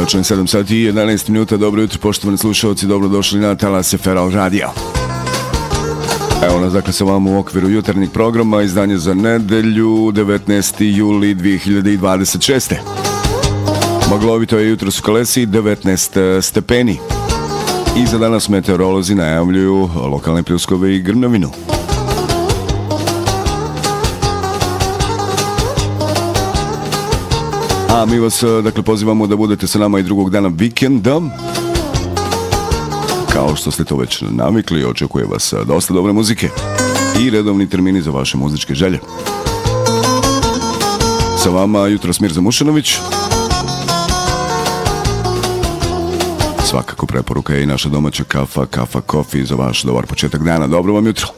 Točno 7 sati i 11 minuta. Dobro jutro, poštovani slušalci, dobrodošli na talase Feral Radio. Evo nas dakle sa vama u okviru jutarnjeg programa, izdanje za nedelju 19. juli 2026. Maglovito je jutro su Kalesi, 19 stepeni. I za danas meteorolozi najavljuju lokalne pljuskove i grmljavinu. A mi vas dakle pozivamo da budete sa nama i drugog dana vikenda. Kao što ste to već navikli, očekuje vas dosta dobre muzike i redovni termini za vaše muzičke želje. Sa vama jutros Mirza Mušanović. Svakako preporuka je i naša domaća kafa Coffee za vaš dobar početak dana. Dobro vam jutro.